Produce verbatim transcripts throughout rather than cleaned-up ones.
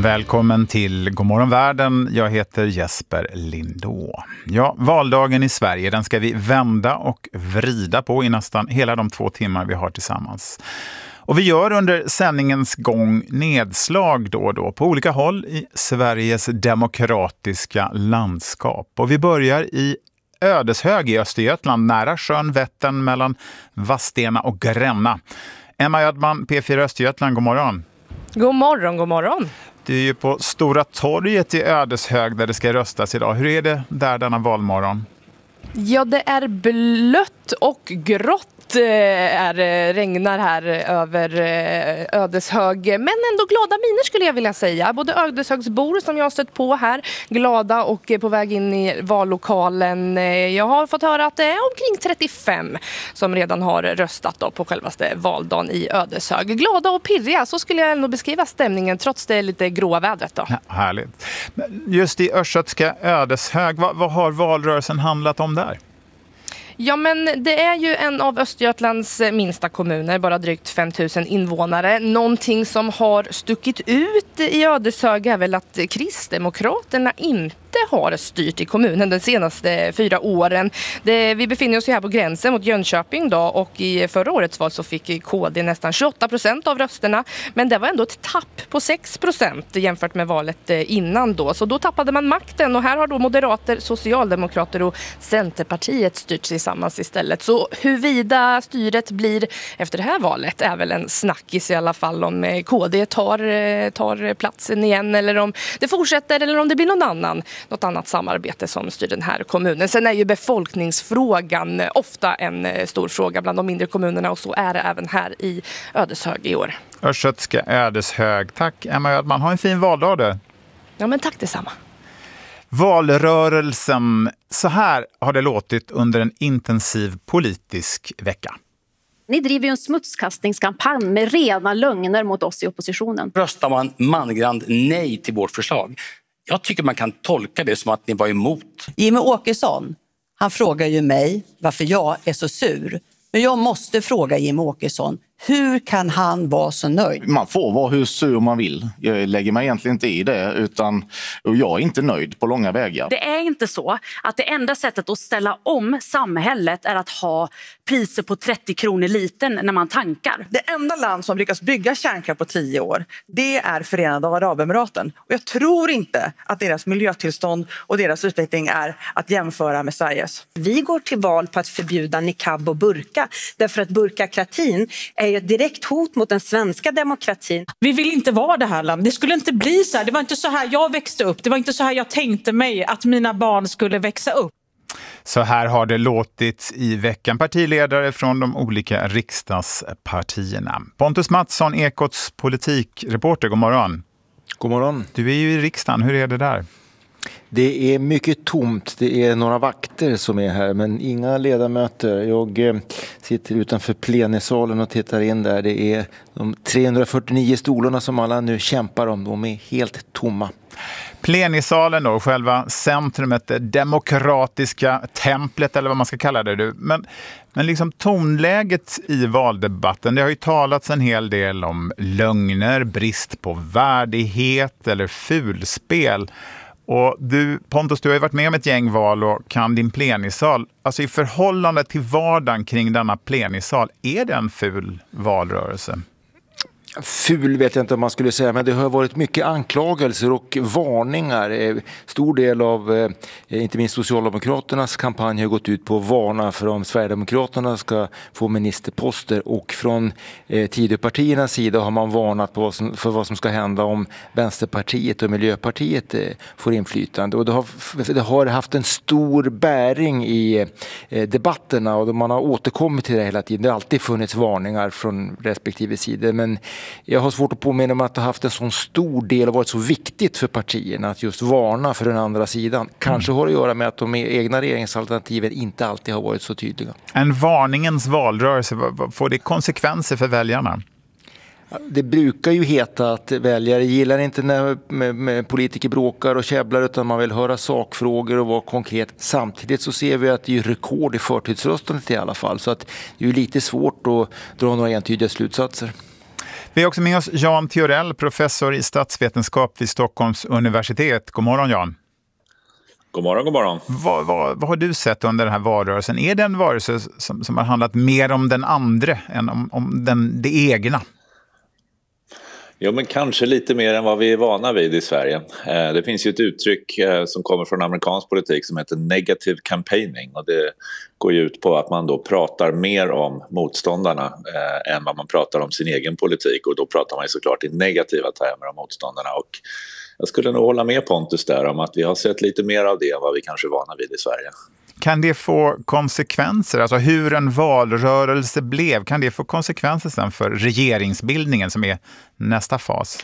Välkommen till Godmorgon världen. Jag heter Jesper Lindå. Ja, valdagen i Sverige, den ska vi vända och vrida på i nästan hela de två timmar vi har tillsammans. Och vi gör under sändningens gång nedslag då och då på olika håll i Sveriges demokratiska landskap. Och vi börjar i Ödeshög i Östergötland, nära sjön Vättern mellan Vadstena och Gränna. Emma Ödman, P fyra Östergötland, god morgon. God morgon, god morgon. Du är ju på Stora torget i Ödeshög där det ska röstas idag. Hur är det där denna valmorgon? Ja, det är blött och grått. Är, regnar här över Ödeshög, men ändå glada miner skulle jag vilja säga. Både Ödeshögsbor som jag har stött på här, glada och på väg in i vallokalen. Jag har fått höra att det är omkring trettiofem som redan har röstat då på självaste valdagen i Ödeshög. Glada och pirriga, så skulle jag ändå beskriva stämningen trots det lite gråa vädret då. Ja, härligt. Just i östgötska Ödeshög, vad, vad har valrörelsen handlat om där? Ja, men det är ju en av Östergötlands minsta kommuner, bara drygt fem tusen invånare. Någonting som har stuckit ut i Ödeshög är väl att Kristdemokraterna inte har styrt i kommunen de senaste fyra åren. Det, vi befinner oss ju här på gränsen mot Jönköping då, och i förra årets val så fick K D nästan tjugoåtta procent av rösterna, men det var ändå ett tapp på sex procent jämfört med valet innan då. Så då tappade man makten, och här har då moderater, socialdemokrater och Centerpartiet styrt sig tillsammans istället. Så huruvida styret blir efter det här valet är väl en snackis i alla fall, om K D tar, tar platsen igen eller om det fortsätter eller om det blir någon annan, något annat samarbete som styr den här kommunen. Sen är ju befolkningsfrågan ofta en stor fråga bland de mindre kommunerna, och så är det även här i Ödeshög i år. Östgötska Ödeshög. Tack Emma Ödman. Ha en fin valdag du. Ja, men tack detsamma. Valrörelsen, så här har det låtit under en intensiv politisk vecka. Ni driver ju en smutskastningskampanj med rena lögner mot oss i oppositionen. Röstar man mangrand nej till vårt förslag? Jag tycker man kan tolka det som att ni var emot. Jimmie Åkesson, han frågar ju mig varför jag är så sur. Men jag måste fråga Jimmie Åkesson, hur kan han vara så nöjd? Man får vara hur sur man vill. Jag lägger mig egentligen inte i det, utan jag är inte nöjd på långa vägar. Det är inte så att det enda sättet att ställa om samhället är att ha priser på trettio kronor liten när man tankar. Det enda land som lyckas bygga kärnkraft på tio år, det är Förenade Arabemiraten. Och jag tror inte att deras miljötillstånd och deras utveckling är att jämföra med Sveriges. Vi går till val på att förbjuda niqab och burka, därför att burkakratin är ju ett direkt hot mot den svenska demokratin. Vi vill inte vara det här landet. Det skulle inte bli så här. Det var inte så här jag växte upp. Det var inte så här jag tänkte mig att mina barn skulle växa upp. Så här har det låtit i veckan. Partiledare från de olika riksdagspartierna. Pontus Mattsson, Ekots politikreporter, god morgon. God morgon. Du är ju i riksdagen, hur är det där? Det är mycket tomt. Det är några vakter som är här, men inga ledamöter. Jag eh, sitter utanför plenisalen och tittar in där. Det är de trehundrafyrtionio stolarna som alla nu kämpar om. De är helt tomma. Plenisalen då, själva centrumet, det demokratiska templet eller vad man ska kalla det. Du. Men, men liksom tonläget i valdebatten, det har ju talats en hel del om lögner, brist på värdighet eller fulspel. Och du, Pontus, du har ju varit med om ett gäng val och kan din plenisal. Alltså i förhållande till vardagen kring denna plenisal, är det en ful valrörelse? Ful vet jag inte om man skulle säga, men det har varit mycket anklagelser och varningar. Stor del av, inte minst Socialdemokraternas kampanj har gått ut på att varna för om Sverigedemokraterna ska få ministerposter, och från eh, Tidöpartiernas sida har man varnat på vad som, för vad som ska hända om Vänsterpartiet och Miljöpartiet eh, får inflytande. Och det har, det har haft en stor bäring i eh, debatterna, och man har återkommit till det hela tiden. Det har alltid funnits varningar från respektive sidor, men jag har svårt att påminna mig att det har haft en sån stor del och varit så viktigt för partierna att just varna för den andra sidan. Kanske har det att göra med att de egna regeringsalternativen inte alltid har varit så tydliga. En varningens valrörelse, får det konsekvenser för väljarna? Det brukar ju heta att väljare gillar inte när politiker bråkar och käbblar, utan man vill höra sakfrågor och vara konkret. Samtidigt så ser vi att det är rekord i förtidsröstandet i alla fall, så att det är lite svårt att dra några entydiga slutsatser. Vi har också med oss Jan Theorell, professor i statsvetenskap vid Stockholms universitet. God morgon, Jan. God morgon, god morgon. Vad, vad, vad har du sett under den här valrörelsen? Är det en valrörelse som, som har handlat mer om den andra än om, om den, det egna? Jo, men kanske lite mer än vad vi är vana vid i Sverige. Eh, det finns ju ett uttryck eh, som kommer från amerikansk politik som heter negative campaigning. Och det går ju ut på att man då pratar mer om motståndarna eh, än vad man pratar om sin egen politik. Och då pratar man ju såklart i negativa termer om motståndarna. Och jag skulle nog hålla med Pontus där om att vi har sett lite mer av det än vad vi kanske är vana vid i Sverige. Kan det få konsekvenser? Alltså hur en valrörelse blev, kan det få konsekvenser sen för regeringsbildningen som är nästa fas?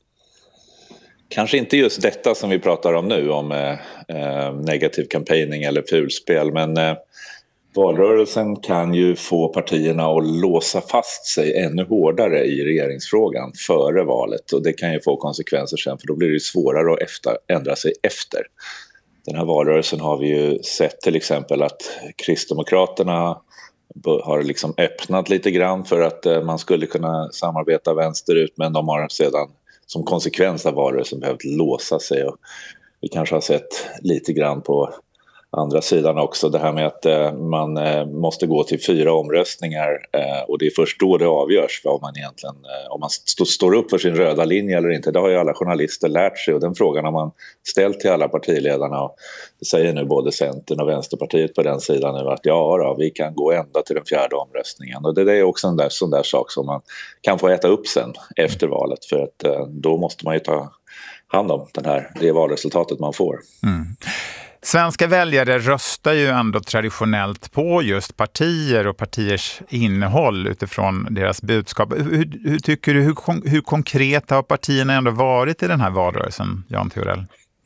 Kanske inte just detta som vi pratar om nu, om eh, negativ campaigning eller fulspel, men eh, valrörelsen kan ju få partierna att låsa fast sig ännu hårdare i regeringsfrågan före valet, och det kan ju få konsekvenser sen, för då blir det svårare att efter, ändra sig efter. Den här valrörelsen har vi ju sett till exempel att Kristdemokraterna har liksom öppnat lite grann för att man skulle kunna samarbeta vänsterut, men de har sedan som konsekvens av valrörelsen behövt låsa sig, och vi kanske har sett lite grann på andra sidan också det här med att eh, man eh, måste gå till fyra omröstningar eh, och det är först då det avgörs vad man egentligen, eh, om man st- står upp för sin röda linje eller inte. Det har ju alla journalister lärt sig, och den frågan har man ställt till alla partiledarna, och det säger nu både Centern och Vänsterpartiet på den sidan nu att ja då, vi kan gå ända till den fjärde omröstningen, och det är också en där, sån där sak som man kan få äta upp sen efter valet, för att eh, då måste man ju ta hand om den här, det valresultatet man får. Mm. Svenska väljare röstar ju ändå traditionellt på just partier och partiers innehåll utifrån deras budskap. Hur, hur tycker du, hur, hur konkreta har partierna ändå varit i den här valrörelsen, Jan Theorell?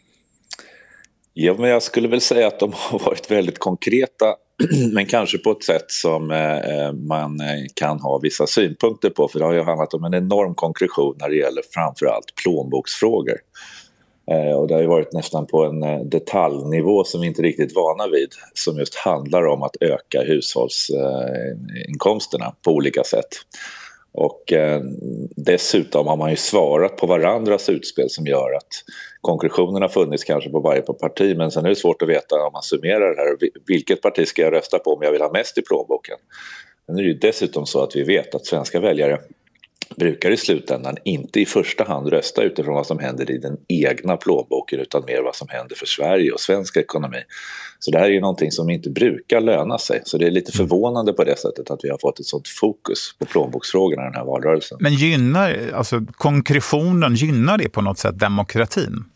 Ja, men jag skulle väl säga att de har varit väldigt konkreta, men kanske på ett sätt som eh, man kan ha vissa synpunkter på, för det har ju handlat om en enorm konkretion när det gäller framförallt plånboksfrågor. Eh, och det har ju varit nästan på en eh, detaljnivå som vi inte riktigt vana vid, som just handlar om att öka hushållsinkomsterna eh, på olika sätt. Och eh, dessutom har man ju svarat på varandras utspel som gör att konkretionen har funnits kanske på varje parti, men sen är det svårt att veta om man summerar det här, vilket parti ska jag rösta på om jag vill ha mest i plånboken. Men det är ju dessutom så att vi vet att svenska väljare brukar i slutändan inte i första hand rösta utifrån vad som händer i den egna plånboken, utan mer vad som händer för Sverige och svensk ekonomi. Så det här är ju någonting som inte brukar löna sig. Så det är lite förvånande på det sättet att vi har fått ett sånt fokus på plånboksfrågorna i den här valrörelsen. Men gynnar, alltså konkretionen, gynnar det på något sätt demokratin?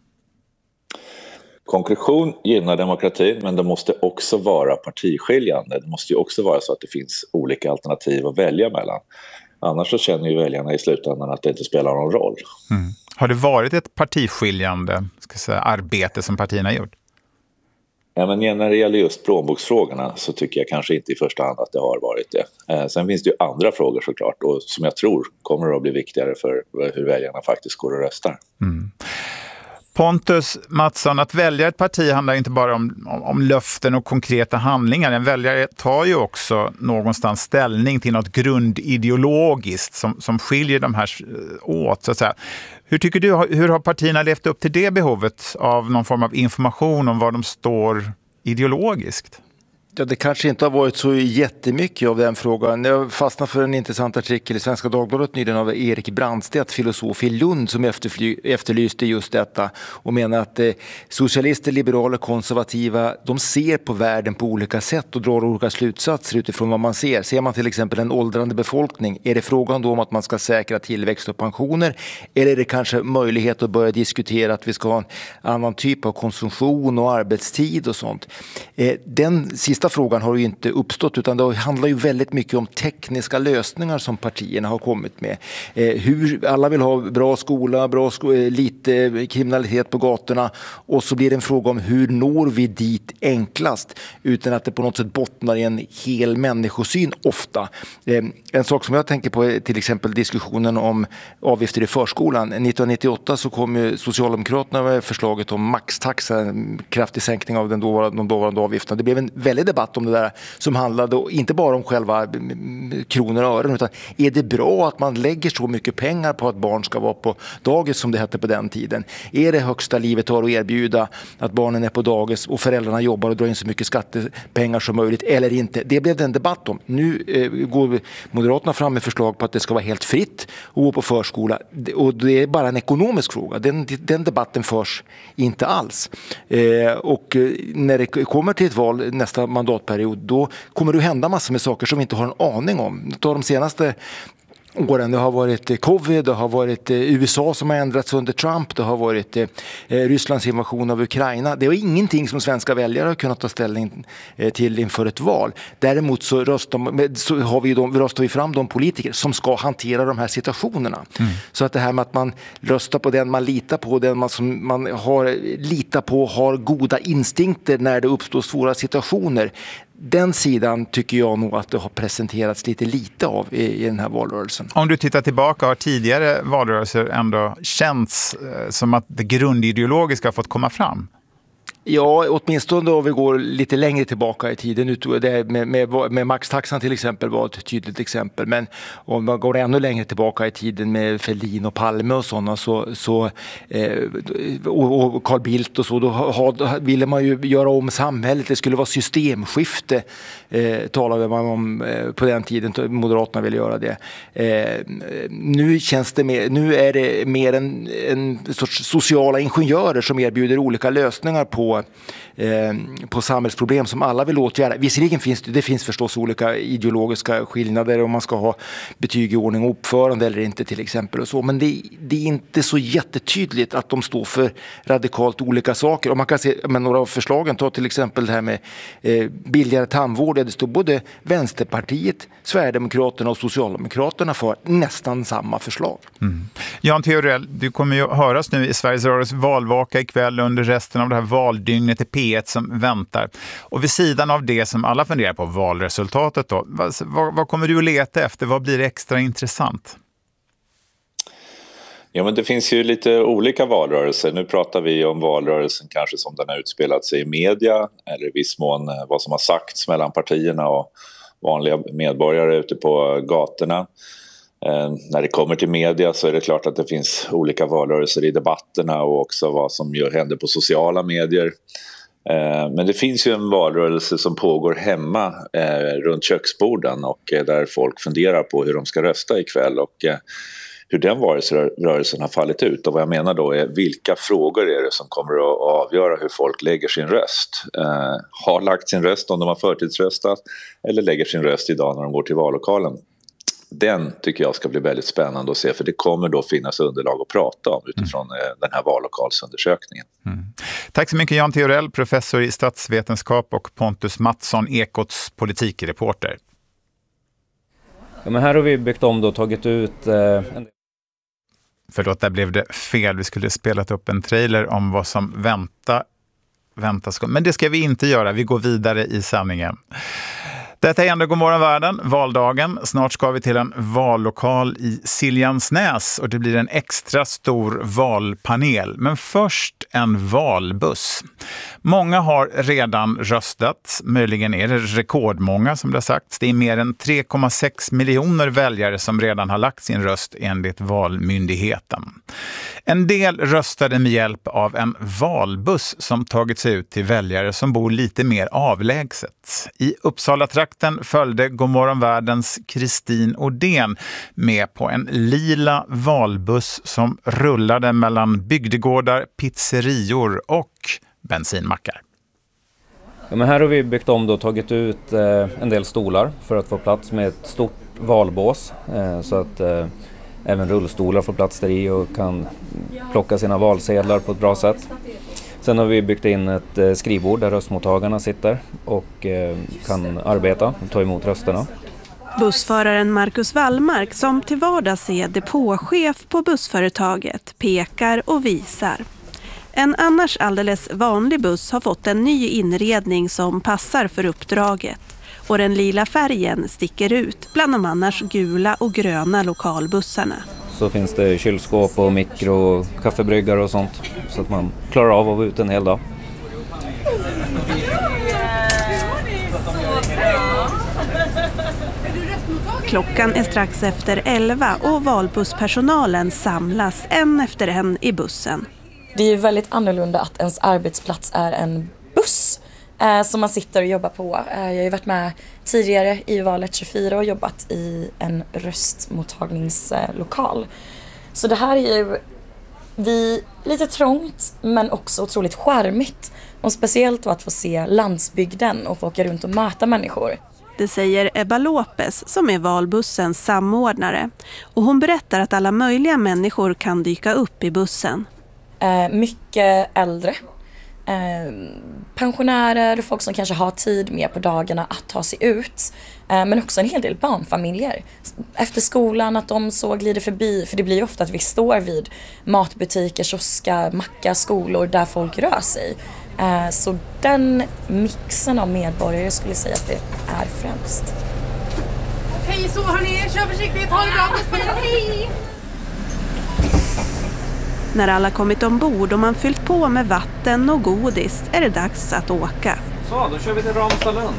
Konkretion gynnar demokratin, men det måste också vara partiskiljande. Det måste ju också vara så att det finns olika alternativ att välja mellan. Annars så känner ju väljarna i slutändan att det inte spelar någon roll. Mm. Har det varit ett partiskiljande ska säga, arbete som partierna har gjort? Ja, men när det gäller just plånboksfrågorna så tycker jag kanske inte i första hand att det har varit det. Eh, sen finns det ju andra frågor såklart, och som jag tror kommer att bli viktigare för hur väljarna faktiskt går och röstar. Mm. Pontus Mattsson, att välja ett parti handlar inte bara om, om, om löften och konkreta handlingar. En väljare tar ju också någonstans ställning till något grundideologiskt som, som skiljer de här åt. Så att säga. Hur tycker du, hur har partierna levt upp till det behovet av någon form av information om var de står ideologiskt? Ja, det kanske inte har varit så jättemycket av den frågan. Jag fastnade för en intressant artikel i Svenska Dagbladet nyligen av Erik Brandstedt, filosof i Lund, som efterlyste just detta och menar att eh, socialister, liberaler, konservativa, de ser på världen på olika sätt och drar olika slutsatser utifrån vad man ser. Ser man till exempel en åldrande befolkning, är det frågan då om att man ska säkra tillväxt och pensioner, eller är det kanske möjlighet att börja diskutera att vi ska ha en annan typ av konsumtion och arbetstid och sånt? Eh, den sista frågan har ju inte uppstått, utan det handlar ju väldigt mycket om tekniska lösningar som partierna har kommit med. Eh, hur alla vill ha bra skola, bra sko- lite kriminalitet på gatorna, och så blir det en fråga om hur når vi dit enklast utan att det på något sätt bottnar i en hel människosyn ofta. Eh, en sak som jag tänker på är till exempel diskussionen om avgifter i förskolan. nittonhundranittioåtta så kom ju Socialdemokraterna med förslaget om maxtaxa, en kraftig sänkning av den dåvarande, de dåvarande avgifterna. Det blev en väldigt debatt om det där som handlade inte bara om själva kronor och ören, utan är det bra att man lägger så mycket pengar på att barn ska vara på dagis som det hette på den tiden? Är det högsta livet har att erbjuda att barnen är på dagis och föräldrarna jobbar och drar in så mycket skattepengar som möjligt eller inte? Det blev det en debatt om. Nu eh, går Moderaterna fram med förslag på att det ska vara helt fritt att gå på förskola, och det är bara en ekonomisk fråga. Den, den debatten förs inte alls. Eh, och när det kommer till ett val nästa mandatperiod, då kommer det att hända massor med saker som vi inte har en aning om. Ta de senaste åren. Det har varit covid, det har varit U S A som har ändrats under Trump, det har varit eh, Rysslands invasion av Ukraina. Det är ingenting som svenska väljare har kunnat ta ställning eh, till inför ett val. Däremot så röstar, så har vi de, röstar vi fram de politiker som ska hantera de här situationerna. Mm. Så att det här med att man röstar på den man litar på, den man, som man har litar på har goda instinkter när det uppstår svåra situationer. Den sidan tycker jag nog att det har presenterats lite lite av i, i den här valrörelsen. Om du tittar tillbaka, har tidigare valrörelser ändå känts eh, som att det grundideologiska har fått komma fram? Ja, åtminstone om vi går lite längre tillbaka i tiden. Det med, med, med maxtaxan till exempel var ett tydligt exempel. Men om man går ännu längre tillbaka i tiden med Fälldin och Palme och sådana, så, så, eh, och, och Carl Bildt och så, då ha, ville man ju göra om samhället. Det skulle vara systemskifte, eh, talade man om eh, på den tiden. Moderaterna ville göra det. Eh, nu känns det mer, nu är det mer en, en sorts sociala ingenjörer som erbjuder olika lösningar på Eh, på samhällsproblem som alla vill åtgärda. Visserligen finns det, det finns förstås olika ideologiska skillnader om man ska ha betyg i ordning och uppförande eller inte till exempel och så, men det, det är inte så jättetydligt att de står för radikalt olika saker. Och man kan se, men några av förslagen, ta till exempel det här med eh, billigare tandvård, det står både Vänsterpartiet, Sverigedemokraterna och Socialdemokraterna för nästan samma förslag. Mm. Jan Theorell, du kommer ju höras nu i Sveriges rörelse valvaka ikväll under resten av det här valdygnet i P ett som väntar. Och vid sidan av det som alla funderar på, valresultatet då, vad, vad, vad kommer du att leta efter? Vad blir extra intressant? Ja, men det finns ju lite olika valrörelser. Nu pratar vi om valrörelsen kanske som den har utspelat sig i media, eller i viss mån vad som har sagts mellan partierna och vanliga medborgare ute på gatorna. Eh, när det kommer till media så är det klart att det finns olika valrörelser i debatterna och också vad som gör, händer på sociala medier. Eh, men det finns ju en valrörelse som pågår hemma eh, runt köksborden och eh, där folk funderar på hur de ska rösta ikväll och eh, hur den valrörelsen har fallit ut. Och vad jag menar då är vilka frågor är det som kommer att avgöra hur folk lägger sin röst. Eh, har lagt sin röst om de har förtidsröstat eller lägger sin röst idag när de går till vallokalen. Den tycker jag ska bli väldigt spännande att se, för det kommer då finnas underlag att prata om utifrån mm. den här vallokalsundersökningen. Mm. Tack så mycket Jan Theorell, professor i statsvetenskap, och Pontus Mattsson, Ekots politikreporter. Ja, men här har vi byggt om då och tagit ut... Eh, en... Förlåt, där blev det fel. Vi skulle spelat upp en trailer om vad som väntar. väntas. Men det ska vi inte göra. Vi går vidare i sändningen. Detta är ändå Godmorgon världen, valdagen. Snart ska vi till en vallokal i Siljansnäs och det blir en extra stor valpanel. Men först en valbuss. Många har redan röstat. Möjligen är det rekordmånga som det har sagts. Det är mer än tre komma sex miljoner väljare som redan har lagt sin röst enligt Valmyndigheten. En del röstade med hjälp av en valbuss som tagit sig ut till väljare som bor lite mer avlägset. I Uppsala-trakten följde Godmorgon världens Kristin Odén med på en lila valbuss som rullade mellan bygdegårdar, pizzerior och bensinmackar. Ja, men här har vi byggt om då och tagit ut eh, en del stolar för att få plats med ett stort valbås eh, så att eh, även rullstolar får plats där i och kan plocka sina valsedlar på ett bra sätt. Sen har vi byggt in ett eh, skrivbord där röstmottagarna sitter och eh, kan arbeta och ta emot rösterna. Bussföraren Marcus Wallmark, som till vardags är depåchef på bussföretaget, pekar och visar. En annars alldeles vanlig buss har fått en ny inredning som passar för uppdraget. Och den lila färgen sticker ut bland de annars gula och gröna lokalbussarna. Så finns det kylskåp och mikro, kaffebryggar och sånt så att man klarar av att vara ute en hel dag. Klockan är strax efter elva och valbusspersonalen samlas en efter en i bussen. Det är ju väldigt annorlunda att ens arbetsplats är en buss eh, som man sitter och jobbar på. Eh, jag har ju varit med tidigare i valet tjugofyra och jobbat i en röstmottagningslokal. Så det här är ju vi, lite trångt men också otroligt charmigt. Och speciellt att få se landsbygden och få åka runt och möta människor. Det säger Ebba Lopez som är valbussens samordnare. Och hon berättar att alla möjliga människor kan dyka upp i bussen. Eh, mycket äldre. Eh, pensionärer, folk som kanske har tid med på dagarna att ta sig ut. Eh, men också en hel del barnfamiljer. Efter skolan att de så glider förbi. För det blir ju ofta att vi står vid matbutiker, kiosker, mackar, skolor där folk rör sig. Eh, så den mixen av medborgare skulle säga att det är främst. Hej så hörni, kör försiktigt, ha det bra, hej! När alla kommit ombord och man fyllt på med vatten och godis är det dags att åka. Så, då kör vi till Ramstalund.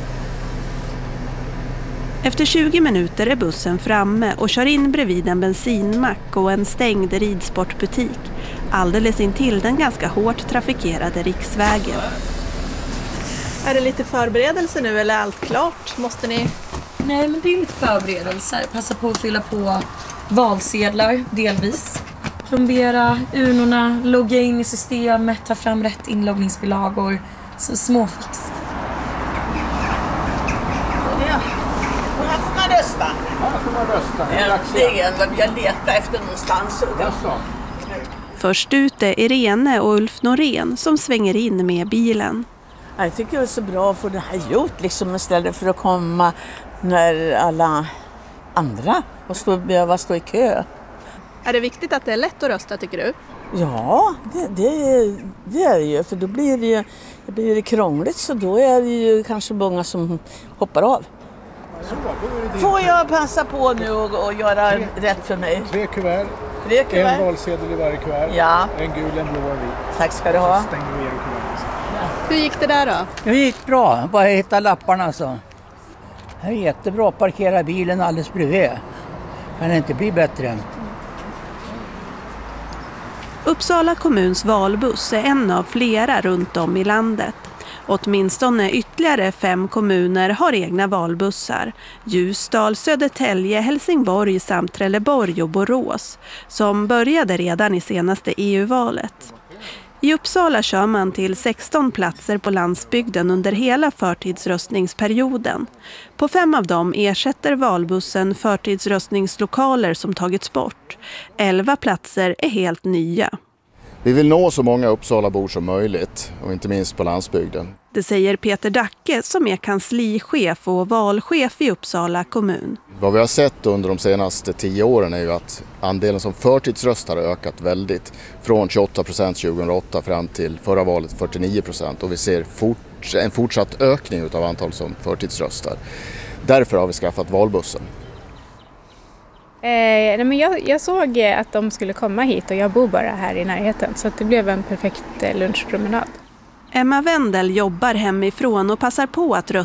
Efter tjugo minuter är bussen framme och kör in bredvid en bensinmack och en stängd ridsportbutik. Alldeles intill den ganska hårt trafikerade riksvägen. Är det lite förberedelse nu eller är allt klart? Måste ni... Nej, men det är lite förberedelser. Passa på att fylla på valsedlar delvis. Plombera urnorna, logga in i systemet, ta fram rätt inloggningsbilagor. Så småfix. Ja, och här får man rösta. Här får man rösta. Äntligen, jag letar efter någonstans. Först ut är Irene och Ulf Norén som svänger in med bilen. Jag tycker det är så bra att få det här gjort liksom, istället för att komma när alla andra och stå, behöva stå i kö. Är det viktigt att det är lätt att rösta tycker du? Ja, det, det, det är det ju. För då blir det ju det blir det krångligt så då är det ju kanske många som hoppar av. Får jag passa på nu och, och göra rätt för mig? Tre kuvert. Tre kuvert. En valsedel i varje kuvert. Ja. En gul, en blå och en vit. Tack ska du ha. Stänger vi er kuvert. Hur gick det där då? Det gick bra, bara hitta lapparna så. Det är jättebra, parkera bilen alldeles bredvid. Kan det inte bli bättre? Uppsala kommuns valbuss är en av flera runt om i landet. Åtminstone ytterligare fem kommuner har egna valbussar. Ljusdal, Södertälje, Helsingborg samt Trelleborg och Borås. Som började redan i senaste E U-valet. I Uppsala kör man till sexton platser på landsbygden under hela förtidsröstningsperioden. På fem av dem ersätter valbussen förtidsröstningslokaler som tagits bort. elva platser är helt nya. Vi vill nå så många Uppsalabor som möjligt och inte minst på landsbygden. Det säger Peter Dacke som är kanslichef och valchef i Uppsala kommun. Vad vi har sett under de senaste tio åren är ju att andelen som förtidsröstar har ökat väldigt. Från tjugoåtta procent tjugohundraåtta fram till förra valet fyrtionio procent. Och vi ser fort, en fortsatt ökning av antal som förtidsröstar. Därför har vi skaffat valbussen. Eh, nej men jag, jag såg att de skulle komma hit och jag bor bara här i närheten. Så att det blev en perfekt lunchpromenad. Emma Wendel jobbar hemifrån och passar på att rösta.